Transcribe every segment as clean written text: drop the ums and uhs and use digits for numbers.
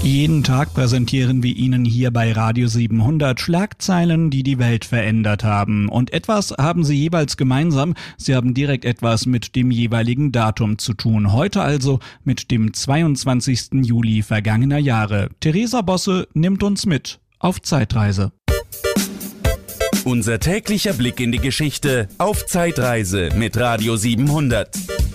Jeden Tag präsentieren wir Ihnen hier bei Radio 700 Schlagzeilen, die die Welt verändert haben. Und etwas haben sie jeweils gemeinsam. Sie haben direkt etwas mit dem jeweiligen Datum zu tun. Heute also mit dem 22. Juli vergangener Jahre. Theresa Bosse nimmt uns mit auf Zeitreise. Unser täglicher Blick in die Geschichte auf Zeitreise mit Radio 700.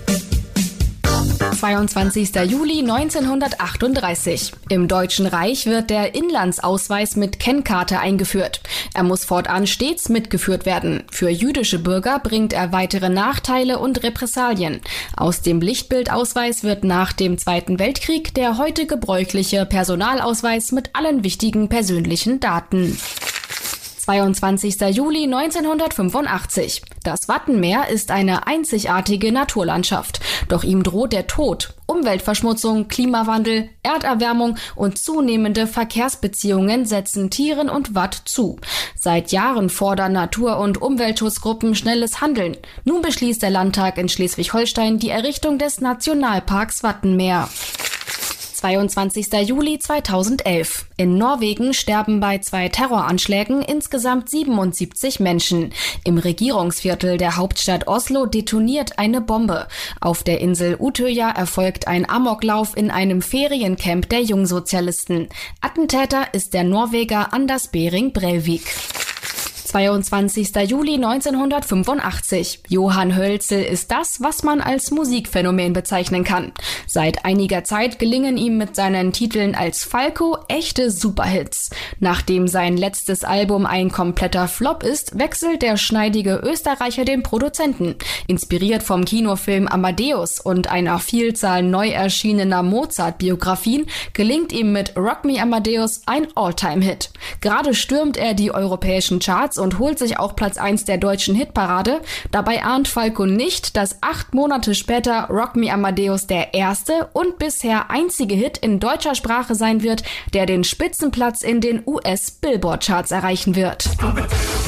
22. Juli 1938. Im Deutschen Reich wird der Inlandsausweis mit Kennkarte eingeführt. Er muss fortan stets mitgeführt werden. Für jüdische Bürger bringt er weitere Nachteile und Repressalien. Aus dem Lichtbildausweis wird nach dem Zweiten Weltkrieg der heute gebräuchliche Personalausweis mit allen wichtigen persönlichen Daten. 22. Juli 1985. Das Wattenmeer ist eine einzigartige Naturlandschaft. Doch ihm droht der Tod. Umweltverschmutzung, Klimawandel, Erderwärmung und zunehmende Verkehrsbeziehungen setzen Tieren und Watt zu. Seit Jahren fordern Natur- und Umweltschutzgruppen schnelles Handeln. Nun beschließt der Landtag in Schleswig-Holstein die Errichtung des Nationalparks Wattenmeer. 22. Juli 2011. In Norwegen sterben bei 2 Terroranschlägen insgesamt 77 Menschen. Im Regierungsviertel der Hauptstadt Oslo detoniert eine Bombe. Auf der Insel Utøya erfolgt ein Amoklauf in einem Feriencamp der Jungsozialisten. Attentäter ist der Norweger Anders Behring Breivik. 22. Juli 1985. Johann Hölzel ist das, was man als Musikphänomen bezeichnen kann. Seit einiger Zeit gelingen ihm mit seinen Titeln als Falco echte Superhits. Nachdem sein letztes Album ein kompletter Flop ist, wechselt der schneidige Österreicher den Produzenten. Inspiriert vom Kinofilm Amadeus und einer Vielzahl neu erschienener Mozart-Biografien gelingt ihm mit Rock Me Amadeus ein All-Time-Hit. Gerade stürmt er die europäischen Charts und holt sich auch Platz 1 der deutschen Hitparade. Dabei ahnt Falco nicht, dass 8 Monate später Rock Me Amadeus der erste und bisher einzige Hit in deutscher Sprache sein wird, der den Spitzenplatz in den US-Billboard-Charts erreichen wird.